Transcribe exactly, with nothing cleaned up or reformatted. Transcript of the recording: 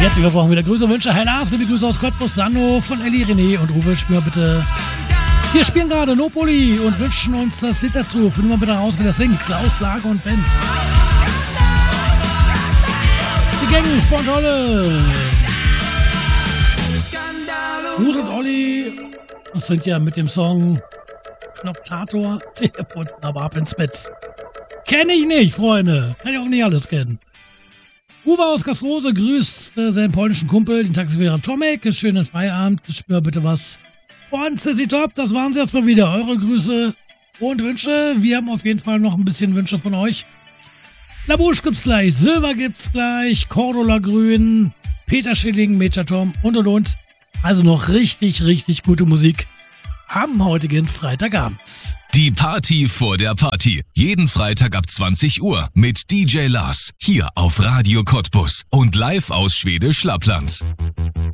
Herzlich willkommen wieder. Grüße, Wünsche. Hi Lars, liebe Grüße aus Cottbus, Sando von Elli, René und Uwe. Spielen wir bitte. Wir spielen gerade Nopoli und wünschen uns das Lied dazu. Finden wir bitte raus, wie das singt. Klaus, Lager und Band. Die Gang von Tolle. Gruß und Olli. Das sind ja mit dem Song Knopftator. Zähneputzen, aber ab ins Bett. Kenn ich nicht, Freunde. Kann ich auch nicht alles kennen. Uwe aus Gastrose grüßt äh, seinen polnischen Kumpel, den Taxifahrer Tomek. Schönen Feierabend. Spür bitte was von Sissy Top. Das waren sie erstmal wieder. Eure Grüße und Wünsche. Wir haben auf jeden Fall noch ein bisschen Wünsche von euch. Labouche gibt's gleich, Silber gibt's gleich, Cordula Grün, Peter Schilling, Mechatom und und und. Also noch richtig, richtig gute Musik am heutigen Freitagabend. Die Party vor der Party. Jeden Freitag ab zwanzig Uhr mit D J Lars. Hier auf Radio Cottbus und live aus Schwedisch Lappland.